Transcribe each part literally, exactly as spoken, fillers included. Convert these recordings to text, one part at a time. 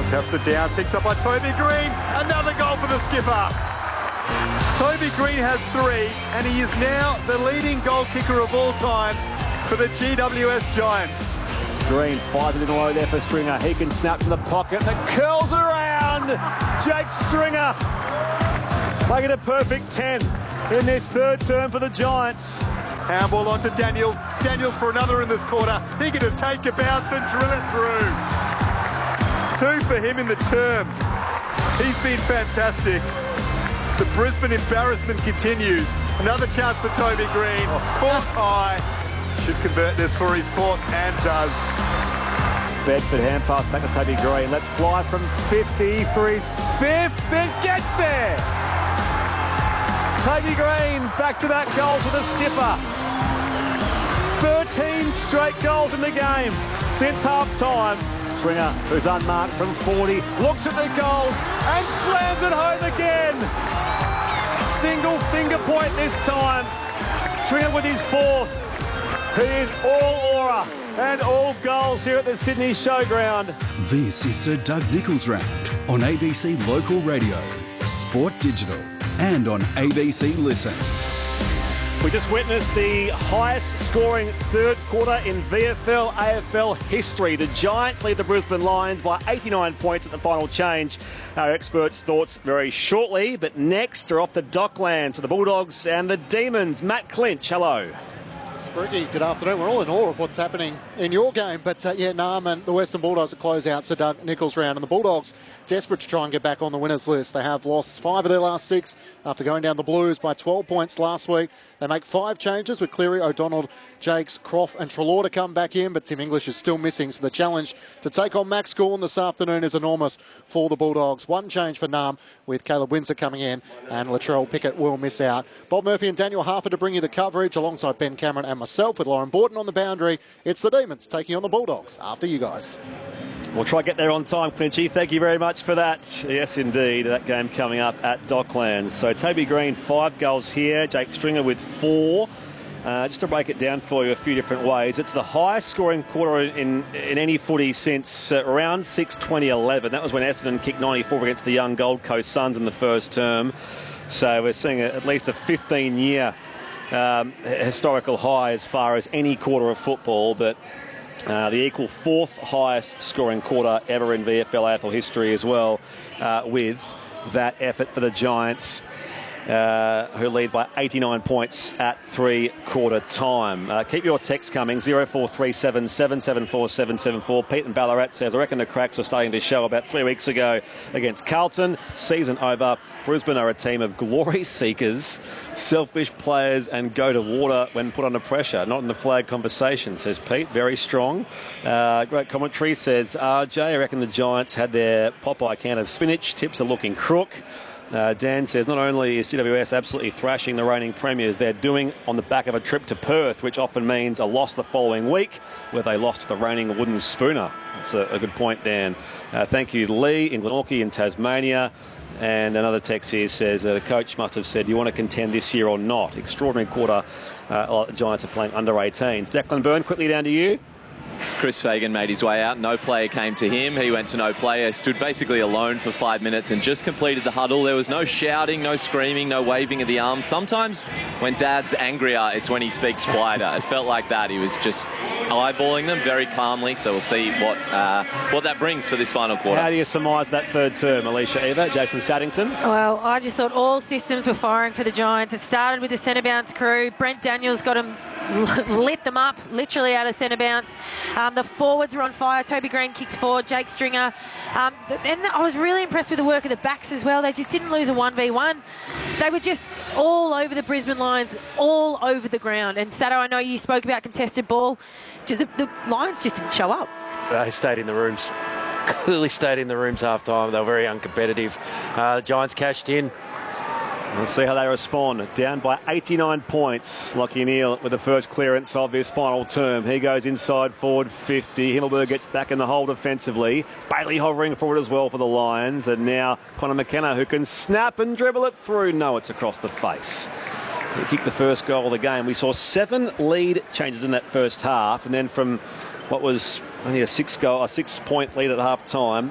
Taps it down, picked up by Toby Green. Another goal for the skipper. Toby Green has three, and he is now the leading goal kicker of all time for the G W S Giants. Green fires it in low there for Stringer. He can snap from the pocket. That curls around. Jake Stringer making a perfect ten in this third term for the Giants. Handball onto Daniels. Daniels for another in this quarter. He can just take a bounce and drill it through. Two for him in the term. He's been fantastic. The Brisbane embarrassment continues. Another chance for Toby Green. Caught high. Should convert this for his fourth and does. Bedford hand pass back to Toby Green. Let's fly from fifty for his fifth. It gets there. Toby Green back-to-back goals with a skipper. thirteen straight goals in the game since half-time. Stringer, who's unmarked from forty, looks at the goals and slams it home again. Single finger point this time. Stringer with his fourth. He is all aura and all goals here at the Sydney Showground. This is Sir Doug Nicholls Round on A B C Local Radio, Sport Digital and on A B C Listen. We just witnessed the highest scoring third quarter in V F L A F L history. The Giants lead the Brisbane Lions by eighty-nine points at the final change. Our experts' thoughts very shortly, but next are off the Docklands for the Bulldogs and the Demons. Matt Clinch, hello. Spooky, good afternoon. We're all in awe of what's happening in your game. But uh, yeah, Nam and the Western Bulldogs close out Sir Doug Nicholls Round. And the Bulldogs desperate to try and get back on the winners list. They have lost five of their last six after going down the Blues by twelve points last week. They make five changes with Cleary, O'Donnell, Jakes, Croft and Treloar to come back in. But Tim English is still missing. So the challenge to take on Max Gawn this afternoon is enormous for the Bulldogs. One change for Nam with Caleb Windsor coming in and Latrell Pickett will miss out. Bob Murphy and Daniel Harper to bring you the coverage alongside Ben Cameron and myself with Lauren Borton on the boundary. It's the Demons taking on the Bulldogs after you guys. We'll try to get there on time, Clinchy. Thank you very much for that. Yes, indeed, that game coming up at Docklands. So Toby Green, five goals here. Jake Stringer with four. Uh, just to break it down for you a few different ways. It's the highest scoring quarter in, in any footy since uh, round six twenty eleven. That was when Essendon kicked ninety-four against the young Gold Coast Suns in the first term. So we're seeing a, at least a fifteen-year um, historical high as far as any quarter of football, but Uh, the equal fourth highest scoring quarter ever in V F L A F L history as well, uh, with that effort for the Giants, uh, who lead by eighty-nine points at three-quarter time. Uh, keep your text coming, zero four three seven, seven seven four, seven seven four. Pete in Ballarat says, I reckon the cracks were starting to show about three weeks ago against Carlton. Season over. Brisbane are a team of glory seekers, selfish players and go to water when put under pressure. Not in the flag conversation, says Pete. Very strong. Uh, great commentary, says R J. I reckon the Giants had their Popeye can of spinach. Tips are looking crook. Uh, Dan says, not only is G W S absolutely thrashing the reigning premiers, they're doing on the back of a trip to Perth, which often means a loss the following week, where they lost to the reigning wooden spooner. That's a, a good point, Dan. Uh, thank you, Lee, in Glenorchy in Tasmania. And another text here says, uh, the coach must have said, do you want to contend this year or not? Extraordinary quarter. Uh, the Giants are playing under eighteens. Declan Byrne, quickly down to you. Chris Fagan made his way out. No player came to him. He went to no player, stood basically alone for five minutes and just completed the huddle. There was no shouting, no screaming, no waving of the arms. Sometimes when Dad's angrier, it's when he speaks quieter. It felt like that. He was just eyeballing them very calmly. So we'll see what uh, what that brings for this final quarter. How do you surmise that third term, Alicia Eva? Jason Saddington? Well, I just thought all systems were firing for the Giants. It started with the centre bounce crew. Brent Daniels got him, lit them up, literally out of centre bounce. Um, the forwards were on fire. Toby Green kicks forward. Jake Stringer. Um, and I was really impressed with the work of the backs as well. They just didn't lose a one v one. They were just all over the Brisbane Lions, all over the ground. And Sato, I know you spoke about contested ball. The, the Lions just didn't show up. They stayed in the rooms. Clearly stayed in the rooms half time. They were very uncompetitive. Uh, the Giants cashed in. Let's see how they respond. Down by eighty-nine points. Lachie Neale with the first clearance of his final term. He goes inside forward fifty. Himmelberg gets back in the hole defensively. Bailey hovering forward as well for the Lions. And now Connor McKenna, who can snap and dribble it through. No, it's across the face. He kicked the first goal of the game. We saw seven lead changes in that first half. And then from what was only a six goal, a six point lead at half time,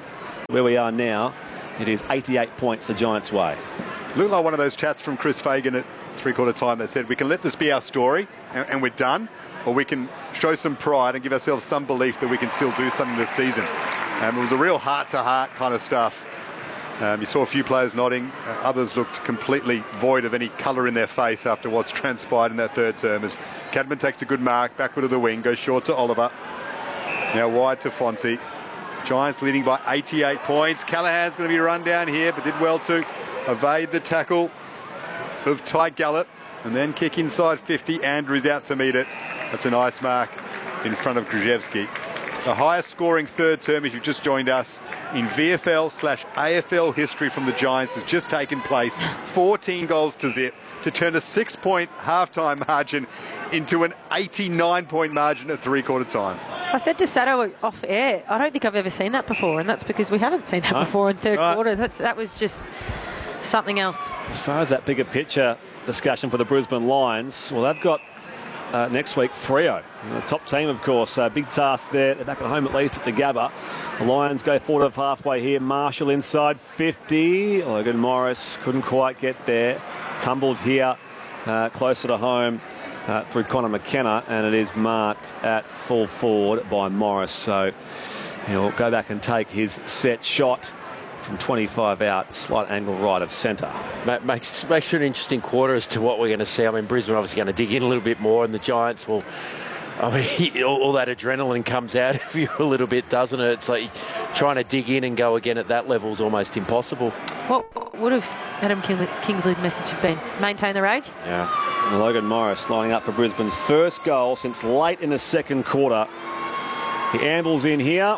where we are now, it is eighty-eight points the Giants' way. Looked like one of those chats from Chris Fagan at three-quarter time that said we can let this be our story and, and we're done, or we can show some pride and give ourselves some belief that we can still do something this season. Um, it was a real heart-to-heart kind of stuff. Um, you saw a few players nodding. Uh, others looked completely void of any colour in their face after what's transpired in that third term. As Cadman takes a good mark, backward of the wing, goes short to Oliver. Now wide to Fonzie. Giants leading by eighty-eight points. Callahan's going to be run down here, but did well to evade the tackle of Ty Gallup. And then kick inside fifty. Andrews out to meet it. That's a nice mark in front of Krzyzewski. The highest scoring third term, if you've just joined us, in V F L slash A F L history from the Giants has just taken place. fourteen goals to zip to turn a six-point halftime margin into an eighty-nine point margin at three-quarter time. I said to Sato off air, I don't think I've ever seen that before, and that's because we haven't seen that no. before in third right. quarter. That's, that was just something else. As far as that bigger picture discussion for the Brisbane Lions, well, they've got Uh, next week, Freo. The top team, of course. Uh, big task there. They're back at home at least at the Gabba. The Lions go forward of halfway here. Marshall inside fifty. Logan Morris couldn't quite get there. Tumbled here uh, closer to home uh, through Connor McKenna, and it is marked at full forward by Morris. So he'll go back and take his set shot from twenty-five out, slight angle right of centre. Makes, makes for an interesting quarter as to what we're going to see. I mean, Brisbane obviously going to dig in a little bit more, and the Giants will... I mean, all, all that adrenaline comes out of you a little bit, doesn't it? It's like trying to dig in and go again at that level is almost impossible. What would have Adam Kingsley's message have been? Maintain the rage? Yeah. And Logan Morris lining up for Brisbane's first goal since late in the second quarter. He ambles in here,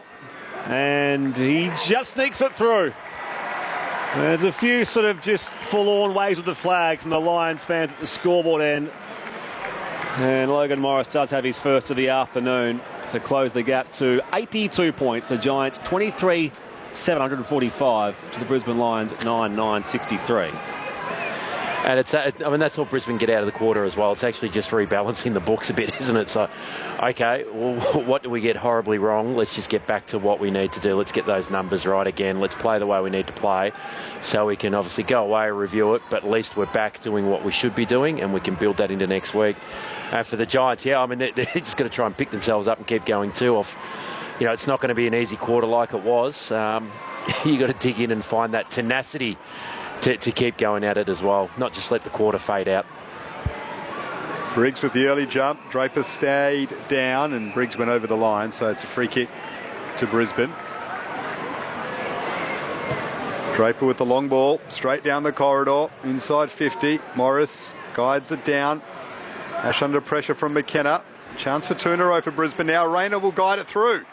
and he just sneaks it through. There's a few sort of just full-on waves of the flag from the Lions fans at the scoreboard end. And Logan Morris does have his first of the afternoon to close the gap to eighty-two points. The Giants twenty-three seven forty-five to the Brisbane Lions nine nine sixty-three. And it's, I mean, that's all Brisbane get out of the quarter as well. It's actually just rebalancing the books a bit, isn't it? So, okay, well, what do we get horribly wrong? Let's just get back to what we need to do. Let's get those numbers right again. Let's play the way we need to play so we can obviously go away and review it, but at least we're back doing what we should be doing, and we can build that into next week. And for the Giants, yeah, I mean, they're, they're just going to try and pick themselves up and keep going too. Off, you know, it's not going to be an easy quarter like it was. Um, you got to dig in and find that tenacity To, to keep going at it as well, not just let the quarter fade out. Briggs with the early jump. Draper stayed down and Briggs went over the line, so it's a free kick to Brisbane. Draper with the long ball, straight down the corridor, inside fifty. Morris guides it down. Ash under pressure from McKenna. Chance for Tunero for Brisbane now. Rayner will guide it through.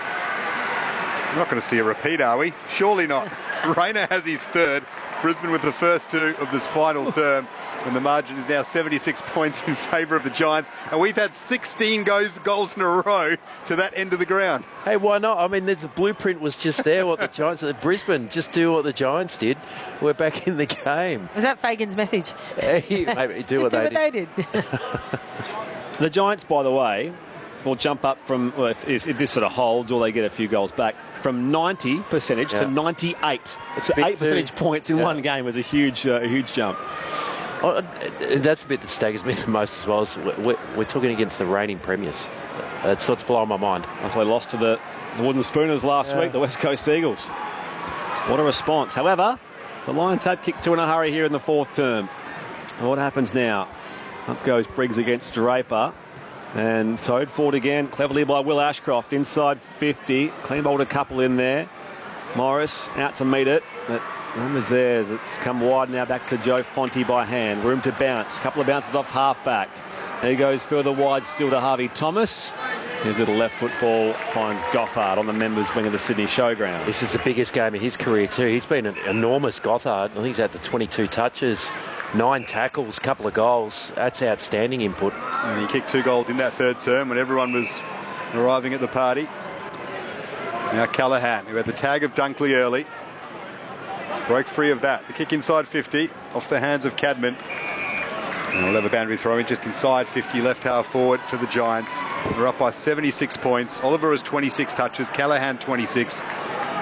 We're not going to see a repeat, are we? Surely not. Rayner has his third. Brisbane with the first two of this final term, and the margin is now seventy-six points in favour of the Giants, and we've had sixteen goals, goals in a row to that end of the ground. Hey, why not? I mean, there's the blueprint was just there. What the Giants, Brisbane, just do what the Giants did. We're back in the game. Is that Fagan's message? Hey, maybe do what, do they, what they did. did. The Giants, by the way, will jump up from, well, if, if this sort of holds or they get a few goals back, from ninety percentage yeah. to ninety-eight. It's Bit eight percentage too. points in yeah. one game. It was a huge, uh, a huge jump. Oh, that's the bit that staggers me the most as well. Is we're, we're talking against the reigning premiers. That's what's blowing my mind. After they lost to the, the Wooden Spooners last yeah. week, the West Coast Eagles. What a response. However, the Lions have kicked two in a hurry here in the fourth term. What happens now? Up goes Briggs against Draper. And towed forward again, cleverly by Will Ashcroft, inside fifty. Clean bowled a couple in there. Morris out to meet it, but numbers there as it's come wide now back to Joe Fonte by hand. Room to bounce, couple of bounces off half-back. He goes further wide still to Harvey Thomas. His little left foot ball finds Gothard on the members' wing of the Sydney Showground. This is the biggest game of his career too. He's been an enormous Gothard. I think he's had the twenty-two touches. Nine tackles, couple of goals. That's outstanding input. And he kicked two goals in that third term when everyone was arriving at the party. Now Callahan, who had the tag of Dunkley early, broke free of that. The kick inside fifty, off the hands of Cadman. And we'll have a boundary throw in just inside fifty, left half forward for the Giants. We're up by seventy-six points. Oliver has twenty-six touches, Callahan twenty-six.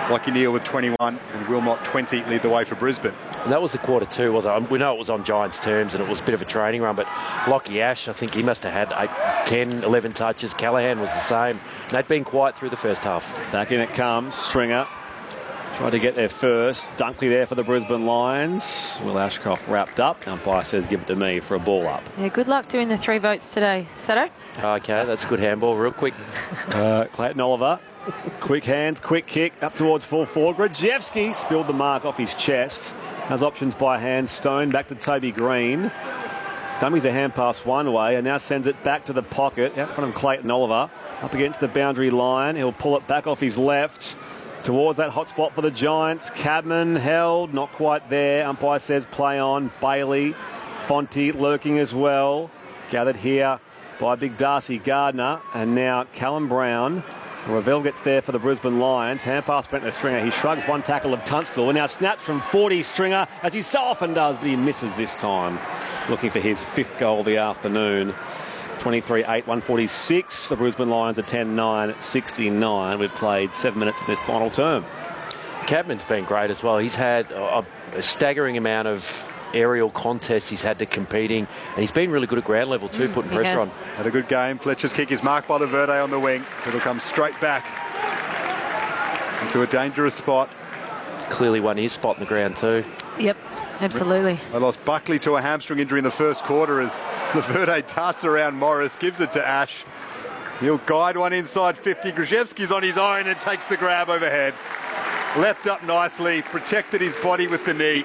Lachie Neale with twenty-one and Wilmot twenty lead the way for Brisbane. And that was the quarter two, wasn't it? We know it was on Giants terms and it was a bit of a training run, but Lachie Ash, I think he must have had eight, ten, eleven touches. Callaghan was the same. And they'd been quiet through the first half. Back in it comes. Stringer tried to get there first. Dunkley there for the Brisbane Lions. Will Ashcroft wrapped up. Umpire says give it to me for a ball up. Yeah, good luck doing the three votes today. Sato? Okay, that's a good handball. Real quick. Uh, Clayton Oliver. Quick hands, quick kick, up towards full forward. Grajewski spilled the mark off his chest. Has options by hand. Stone back to Toby Green. Dummies a hand pass one way and now sends it back to the pocket out in front of Clayton Oliver. Up against the boundary line. He'll pull it back off his left towards that hot spot for the Giants. Cadman held, not quite there. Umpire says play on. Bailey, Fonte lurking as well. Gathered here by big Darcy Gardner. And now Callum Brown. Ravel gets there for the Brisbane Lions. Hand pass Brent Stringer. He shrugs one tackle of Tunstall. And now snaps from forty Stringer, as he so often does, but he misses this time. Looking for his fifth goal of the afternoon. twenty-three eight, one forty-six. The Brisbane Lions are ten nine, sixty-nine. We've played seven minutes in this final term. Cadman's been great as well. He's had a, a staggering amount of aerial contests he's had to competing, and he's been really good at ground level too, mm, putting pressure on. Had a good game. Fletcher's kick is marked by Laverde on the wing. It'll come straight back into a dangerous spot. Clearly won his spot in the ground too. Yep, absolutely. They lost Buckley to a hamstring injury in the first quarter as Laverde darts around Morris, gives it to Ash. He'll guide one inside fifty. Grajewski's on his own and takes the grab overhead. Leapt up nicely, protected his body with the knee,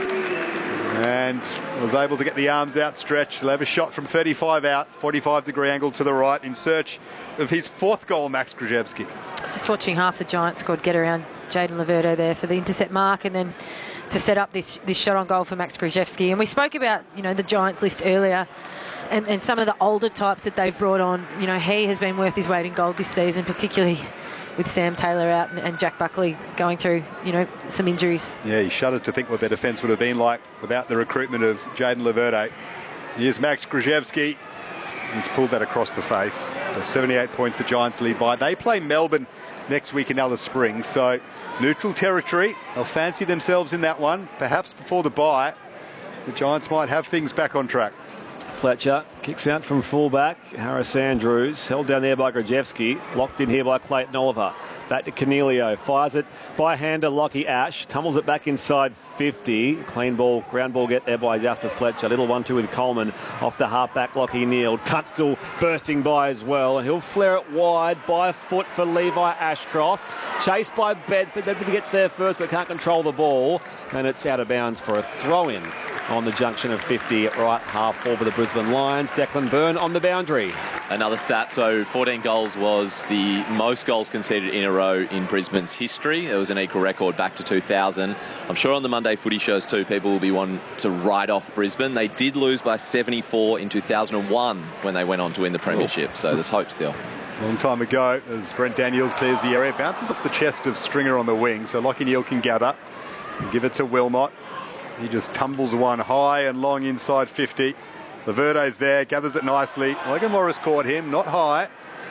and was able to get the arms outstretched. He'll have a shot from thirty-five out, forty-five degree angle to the right in search of his fourth goal, Max Grajewski. Just watching half the Giants squad get around Jayden Laverde there for the intercept mark and then to set up this this shot on goal for Max Grajewski. And we spoke about, you know, the Giants list earlier and, and some of the older types that they've brought on. You know, he has been worth his weight in gold this season, particularly with Sam Taylor out and, and Jack Buckley going through, you know, some injuries. Yeah, he shuddered to think what their defence would have been like without the recruitment of Jayden Laverde. Here's Max Grajewski. He's pulled that across the face. So seventy-eight points the Giants lead by. They play Melbourne next week in Alice Springs. So neutral territory. They'll fancy themselves in that one. Perhaps before the bye, the Giants might have things back on track. Fletcher kicks out from fullback. Harris Andrews held down there by Grajewski. Locked in here by Clayton Oliver. Back to Cornelio. Fires it by hand to Lachie Ash. Tumbles it back inside fifty. Clean ball, ground ball get there by Jasper Fletcher. Little one two with Coleman. Off the halfback, Lachie Neale. Tunstall bursting by as well. And he'll flare it wide by a foot for Levi Ashcroft. Chased by Bedford. Bedford gets there first but can't control the ball. And it's out of bounds for a throw-in on the junction of fifty at right half forward for the Brisbane Lions. Declan Byrne on the boundary. Another stat, so fourteen goals was the most goals conceded in a row in Brisbane's history. It was an equal record back to two thousand. I'm sure on the Monday footy shows too, people will be wanting to write off Brisbane. They did lose by seventy-four in two thousand one when they went on to win the premiership, oh. So there's hope still. Long time ago, as Brent Daniels clears the area, bounces off the chest of Stringer on the wing, so Lachie Neale can gather and give it to Wilmot. He just tumbles one high and long inside fifty. Laverde's there, gathers it nicely. Logan Morris caught him, not high.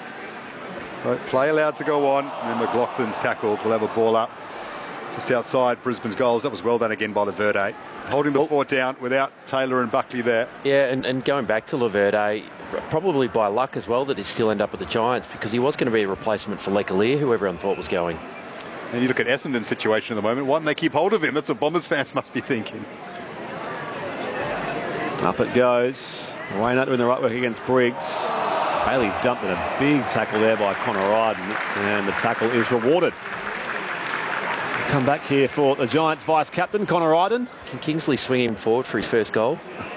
So play allowed to go on. And then McLaughlin's tackled. We'll have a ball up just outside Brisbane's goals. That was well done again by Laverde. Holding the oh. fort down without Taylor and Buckley there. Yeah, and, and going back to Laverde, probably by luck as well that he still ended up with the Giants, because he was going to be a replacement for Lecalier, who everyone thought was going. And you look at Essendon's situation at the moment. Why don't they keep hold of him? That's what Bombers fans must be thinking. Up it goes. Rayner doing the right work against Briggs. Bailey dumped in a big tackle there by Connor Ryden, and the tackle is rewarded. Come back here for the Giants vice-captain, Connor Ryden. Can Kingsley swing him forward for his first goal?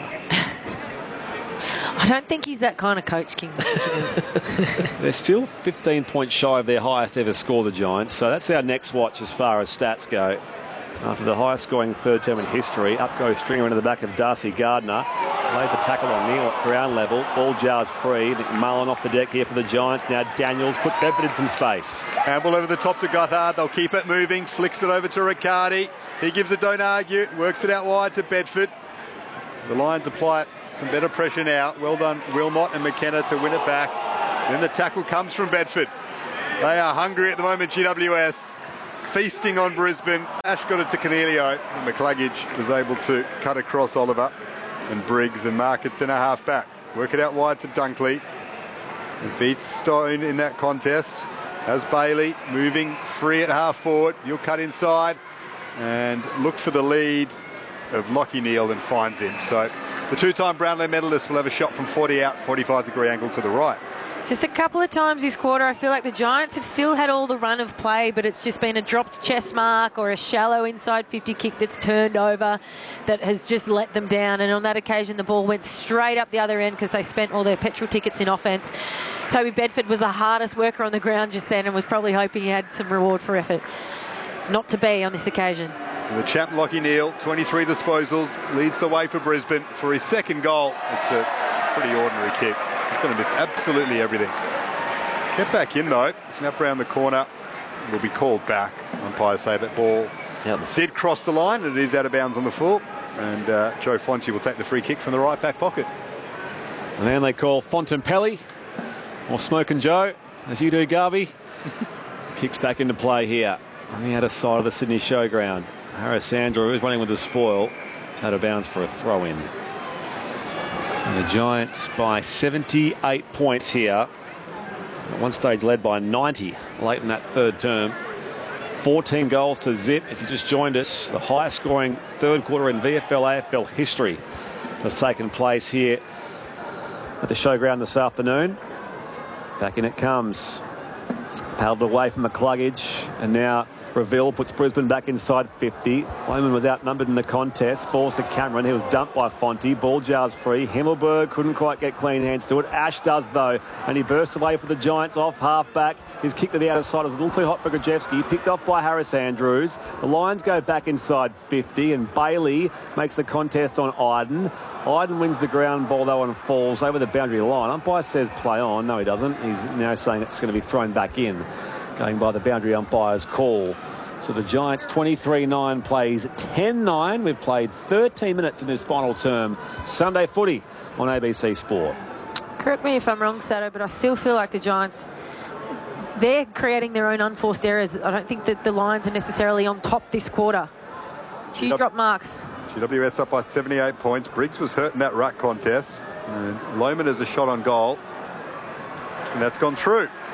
I don't think he's that kind of coach, King. They're still fifteen points shy of their highest ever score, the Giants. So that's our next watch as far as stats go. After the highest scoring third term in history, up goes Stringer into the back of Darcy Gardner. Lays the tackle on Neale at ground level. Ball jars free. McMullen off the deck here for the Giants. Now Daniels puts Bedford in some space. Campbell over the top to Gothard. They'll keep it moving. Flicks it over to Riccardi. He gives it don't argue. Works it out wide to Bedford. The Lions apply some better pressure now. Well done Wilmot and McKenna to win it back. Then the tackle comes from Bedford. They are hungry at the moment, G W S. feasting on Brisbane. Ash got it to Cornelio. And McCluggage was able to cut across Oliver and Briggs and mark it centre half back. Work it out wide to Dunkley. He beats Stone in that contest. As Bailey moving free at half forward. He'll cut inside and look for the lead of Lockie Neal and finds him. So the two-time Brownlow medalist will have a shot from forty out, forty-five degree angle to the right. Just a couple of times this quarter, I feel like the Giants have still had all the run of play, but it's just been a dropped chest mark or a shallow inside fifty kick that's turned over that has just let them down. And on that occasion, the ball went straight up the other end because they spent all their petrol tickets in offence. Toby Bedford was the hardest worker on the ground just then and was probably hoping he had some reward for effort. Not to be on this occasion. And the champ Lockie Neal, twenty-three disposals, leads the way for Brisbane for his second goal. It's a pretty ordinary kick. He's going to miss absolutely everything. Get back in though. Snap round the corner. Will be called back. Umpire say that ball Yep. did cross the line and it is out of bounds on the full. And uh, Joe Fonte will take the free kick from the right back pocket. The man they call Fontempelli, or Smokin' Joe, as you do, Garvey. Kicks back into play here on the outer side of the Sydney Showground. Harris Andrew is running with the spoil. Out of bounds for a throw-in. And the Giants by seventy-eight points here. At one stage led by ninety late in that third term. fourteen goals to zip. If you just joined us, the highest scoring third quarter in V F L A F L history has taken place here at the Showground this afternoon. Back in it comes. Paddled away from McCluggage, and now Reville puts Brisbane back inside fifty. Lohman was outnumbered in the contest. Falls to Cameron. He was dumped by Fonte. Ball jars free. Himmelberg couldn't quite get clean hands to it. Ash does though, and he bursts away for the Giants off half back. His kick to the outer side was a little too hot for Grajewski. Picked off by Harris Andrews. The Lions go back inside fifty, and Bailey makes the contest on Iden. Iden wins the ground ball though and falls over the boundary line. Umpire says play on. No, he doesn't. He's now saying it's going to be thrown back in, going by the boundary umpire's call. So the Giants twenty-three nine plays ten nine. We've played thirteen minutes in this final term. Sunday footy on A B C Sport. Correct me if I'm wrong, Sato, but I still feel like the Giants, they're creating their own unforced errors. I don't think that the Lions are necessarily on top this quarter. Few G- drop marks. G W S up by seventy-eight points. Briggs was hurt in that ruck contest. And Lohman has a shot on goal. And that's gone through.